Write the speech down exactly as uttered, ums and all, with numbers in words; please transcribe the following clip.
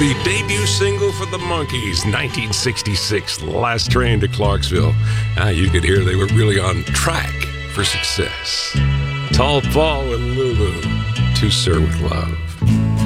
the debut single for the Monkees, nineteen sixty-six, Last Train to Clarksville. Ah, you could hear they were really on track for success. Tall Paul and Lulu, To Sir With Love.